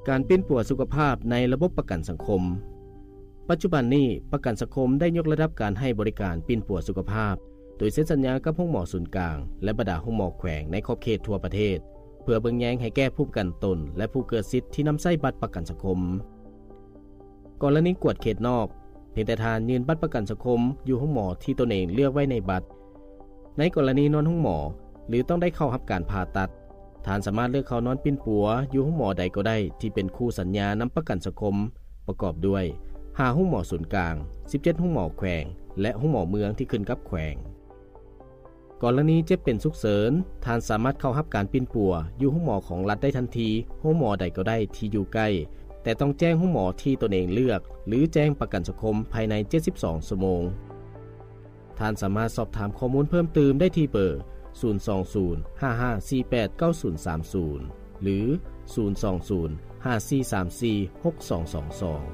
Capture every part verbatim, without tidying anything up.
การปิ้นปัวสุขภาพในระบบประกันสังคมปัจจุบันนี้ประกันสังคมได้ยกระดับการให้บริการปิ้นปัวสุขภาพโดยเซ็นสัญญากับโรงหมอศูนย์กลางและบรรดาโรงหมอแขวงในขอบเขตทั่วประเทศเพื่อเบิ่งแยงให้แก้ผู้ประกันตนและผู้เกิดสิทธิ์ที่นำใช้บัตรประกันสังคมกรณีกวดเขตนอกเพียงแต่ทานยืนบัตรประกันสังคมอยู่โรงหมอที่ตนเองเลือกไว้ในบัตรในกรณีนอนโรงหมอหรือต้องได้เข้ารับการผ่าตัดทานสามารถเลือกเข้านอนปิ้นปัวอยู่โรงหมอใดก็ได้ที่เป็นคู่สัญญานำประกันสังคมประกอบด้วยห้าโรงหมอศูนย์กลางสิบเจ็ดโรงหมอแขวงและโรงหมอเมืองที่ขึ้นกับแขวงกรณีเจ็บเป็นฉุกเฉินทานสามารถเข้ารับการปิ้นปัวอยู่โรงหมอของรัฐได้ทันทีโรงหมอใดก็ได้ที่อยู่ใกล้แต่ต้องแจ้งโรงหมอที่ตนเองเลือกหรือแจ้งประกันสังคมภายในเจ็ดสิบสองชั่วโมงท่านสามารถสอบถามข้อมูลเพิ่มเติมได้ที่เบอร์ศูนย์ สอง ศูนย์ ห้า ห้า สี่ แปด เก้า ศูนย์ สาม ศูนย์หรือศูนย์ สอง ศูนย์ ห้า สี่ สาม สี่ หก สอง สอง สอง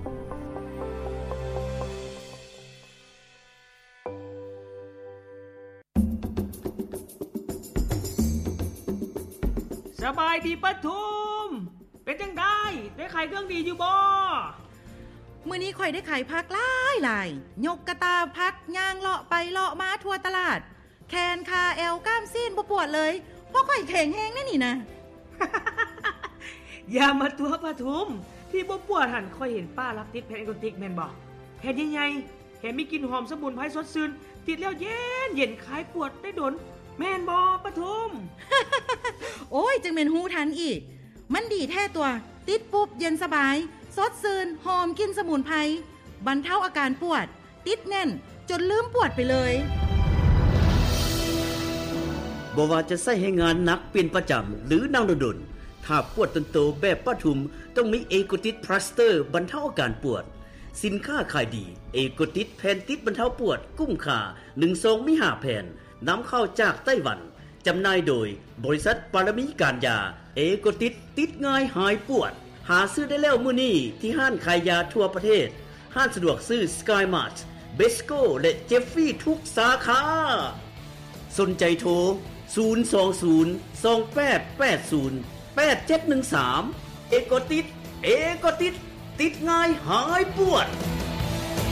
สบายดีปะทุมเป็นจังได้ได้ขายเครื่องดีอยู่บ่มื้อนี้ข่อยได้ขายผักหลายหลายยกกระตาผักย่างเลาะไปเลาะมาทั่วตลาดแขนขาแอวกล้ามซีนบ่ปวดเลยเพราะข่อยแข็งแรงแน่นี่นะอย่ามาตัวปะทุมที่บ่ปวดหันค่อยเห็นป้ารับติดแผ่นแอนโกติกแม่นบ่แผ่นใหญ่ๆแถมมีกลิ่นหอมสมุนไพรสดชื่นติดแล้วเย็นเย็นคลายปวดได้ดนแม่นบ่ปะทุมโอ้ยจังแม่นฮู้ทันอีกมันดีแท้ตัวติดปุ๊บเย็นสบายสดชื่นหอมกลิ่นสมุนไพรบรรเทาอาการปวดติดแน่นจนลืมปวดไปเลยบ่ว่าจะใช้ให้งานหนักเป็นประจำหรือนางดนๆถ้าปวดต้นโตแบบป้าทุมต้องมีเอโกติสพลาสเตอร์บรรเทาอาการปวดสินค้าขายดีเอโกติสแผ่นติดบรรเทาปวดกุ้มค่าหนึ่งซองมีห้าแผ่นนำเข้าจากไต้หวันจำหน่ายโดยบริษัทปารมีการยาเอโกติสติดง่ายหายปวดหาซื้อได้แล้วมื้อนี้ที่ห้างขายยาทั่วประเทศห้างสะดวกซื้อ Sky Mart Besco และ Jeffy ทุกสาขาสนใจโทรศูนย์ สอง ศูนย์ สอง แปด แปด ศูนย์ แปด เจ็ด หนึ่ง สามเอโกติสเอโกติสติดง่ายหายปวด